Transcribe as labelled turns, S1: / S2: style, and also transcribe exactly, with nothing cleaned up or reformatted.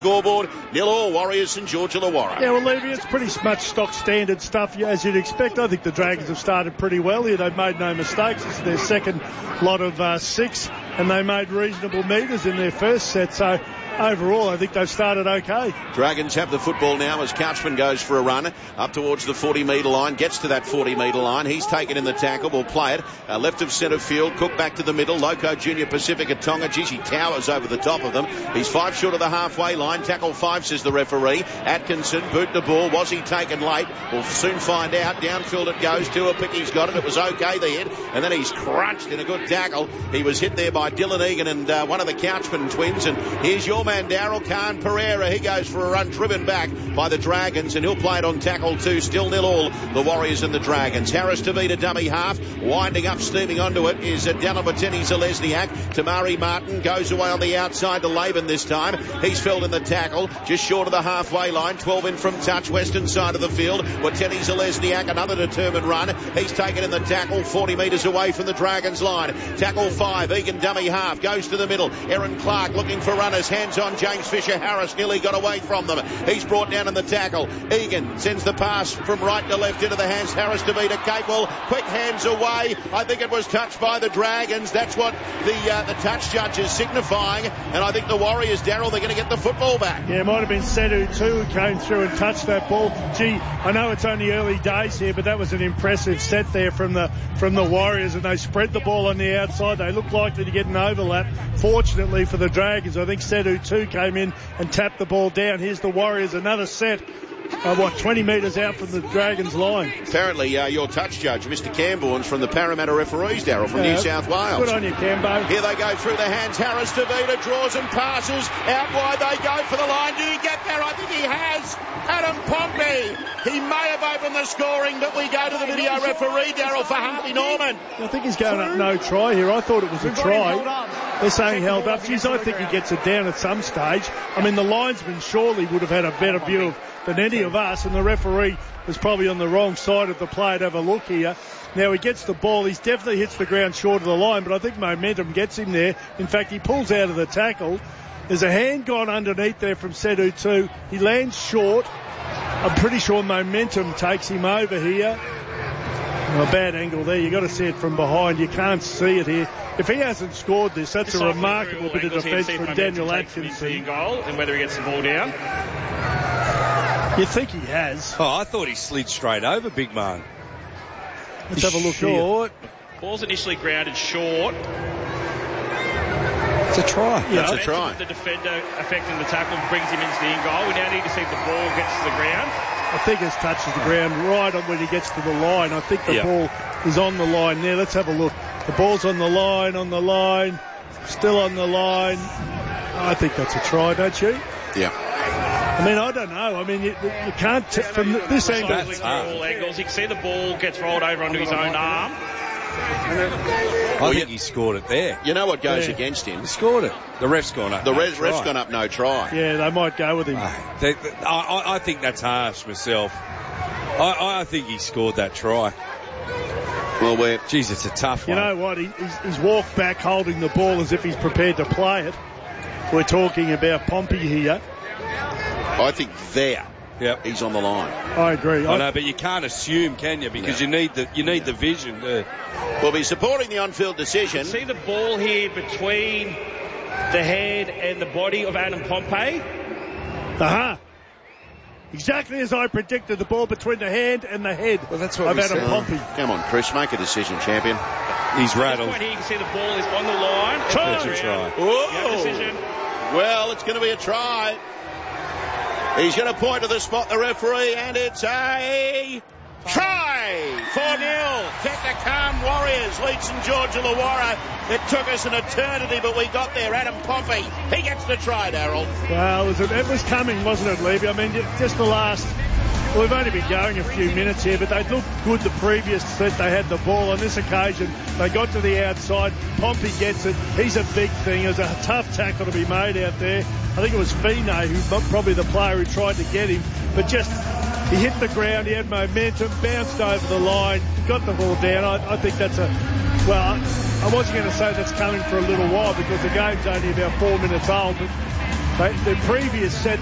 S1: Scoreboard, nil all, Warriors St George Illawarra.
S2: Yeah, well, Levy, it's pretty much stock standard stuff as you'd expect. I think the Dragons have started pretty well here. They've made no mistakes. It's their second lot of uh, six, and they made reasonable metres in their first set. So overall, I think they've started okay.
S1: Dragons have the football now as Couchman goes for a run up towards the forty metre line, gets to that forty metre line. He's taken in the tackle, will play it uh, left of centre field. Cook back to the middle. Loco Junior Pacifica Tonga. Geez, he towers over the top of them. He's five short of the halfway line. Tackle five, says the referee. Atkinson boot the ball. Was he taken late? We'll soon find out. Downfield it goes. Tuapicki's got it. It was okay, the hit. And then he's crunched in a good tackle. He was hit there by Dylan Egan and uh, one of the Couchman twins. And here's your man, Daryl Khan Pereira. He goes for a run, driven back by the Dragons, and he'll play it on tackle two. Still nil all, the Warriors and the Dragons. Harris Tavita dummy half. Winding up, steaming onto it is uh, Delabatini Zalesniak. Tamari Martin goes away on the outside to Laban this time. He's filled in the tackle, just short of the halfway line. twelve in from touch, western side of the field. Wateni Zalesniak, another determined run. He's taken in the tackle, forty metres away from the Dragons line. Tackle five, Egan dummy half, goes to the middle. Aaron Clark looking for runners, hands on James Fisher. Harris nearly got away from them. He's brought down in the tackle. Egan sends the pass from right to left into the hands. Harris to beat a Capewell. Quick hands away. I think it was touched by the Dragons. That's what the uh, the touch judge is signifying. And I think the Warriors, Daryl, they're going to get the football back.
S2: Yeah, it might have been Sedu too who came through and touched that ball. Gee, I know it's only early days here, but that was an impressive set there from the from the Warriors, and they spread the ball on the outside. They looked likely to get an overlap. Fortunately for the Dragons, I think Sedu too came in and tapped the ball down. Here's the Warriors, another set. Uh, what, twenty metres out from the Dragons' line.
S1: Apparently, uh, your touch judge, Mister Camborne's from the Parramatta referees, Daryl, from
S2: yeah,
S1: New South Wales.
S2: Good on you, Cambo.
S1: Here they go through the hands. Harris Tavita draws and passes. Out wide they go for the line. Do you get there? I think he has. Adam Pompey. He may have opened the scoring, but we go to the video referee, Daryl, for Harvey Norman.
S2: I think he's going up no try here. I thought it was a try. They're saying held up. Geez, I think he gets it down at some stage. I mean, the linesman surely would have had a better view of than any of us, and the referee was probably on the wrong side of the play to have a look here. Now he gets the ball. He's definitely hits the ground short of the line, but I think momentum gets him there. In fact, he pulls out of the tackle. There's a hand gone underneath there from Sedu too. He lands short. I'm pretty sure momentum takes him over here. A bad angle there. You've got to see it from behind. You can't see it here. If he hasn't scored this, that's a remarkable bit of defence from Daniel Atkinson.
S3: Goal and whether he gets the ball down.
S2: You think he has?
S4: Oh, I thought he slid straight over, big man.
S2: Let's have a look
S3: short. Here. Ball's initially grounded short.
S4: It's a try.
S1: Yeah, that's a try.
S3: The defender affecting the tackle brings him into the in goal. We now need to see if the ball gets to the ground.
S2: I think it's touches the ground right on when he gets to the line. I think the
S4: yep.
S2: ball is on the line there. Let's have a look. The ball's on the line, on the line, still on the line. I think that's a try, don't you?
S1: Yeah.
S2: I mean, I don't know. I mean, you, you can't, t- from this angle.
S3: All angles. You can see the ball gets rolled over onto his own arm.
S4: I well, think you, he scored it there.
S1: You know what goes
S2: yeah.
S1: against him?
S4: He scored it. The ref's gone up.
S1: The
S4: no
S1: ref, ref's gone up no try.
S2: Yeah, they might go with him.
S4: Oh, they, they, I, I think that's harsh myself. I, I think he scored that try.
S1: Well, we're...
S4: Jeez, it's a tough
S2: you
S4: one.
S2: You know what? He, he's, he's walked back holding the ball as if he's prepared to play it. We're talking about Pompey here.
S1: I think there.
S4: Yep.
S1: He's on the line.
S2: I agree.
S4: I know, but you can't assume, can you? Because no. you need the you need the vision. To...
S1: We'll be supporting the on-field decision.
S3: See the ball here between the head and the body of Adam Pompey?
S2: Uh-huh. Exactly as I predicted, the ball between the hand and the head
S4: well, that's what
S2: of
S4: we
S2: Adam
S4: said.
S2: Pompey.
S1: Come on, Chris, make a decision, champion.
S4: He's rattled.
S3: At this point here, you can see the ball is on the line.
S4: That's a try.
S1: Whoa.
S3: Decision.
S1: Well, it's going to be a try. He's going to point to the spot, the referee, and it's a try! four nil. Technicam Warriors lead St George Illawarra. It took us an eternity, but we got there. Adam Pompey, he gets the try, Daryl.
S2: Well, it was, it was coming, wasn't it, Levy? I mean, just the last... Well, we've only been going a few minutes here, but they looked good the previous set. They had the ball. On this occasion, they got to the outside. Pompey gets it. He's a big thing. It was a tough tackle to be made out there. I think it was Fine, who probably the player who tried to get him. But just, he hit the ground. He had momentum, bounced over the line, got the ball down. I, I think that's a... Well, I wasn't going to say that's coming for a little while because the game's only about four minutes old. But They, the previous set